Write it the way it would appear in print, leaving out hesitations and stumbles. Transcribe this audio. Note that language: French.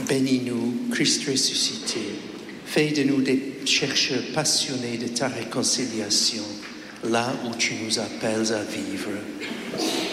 Bénis-nous, Christ ressuscité. Fais de nous des chercheurs passionnés de ta réconciliation, là où tu nous appelles à vivre.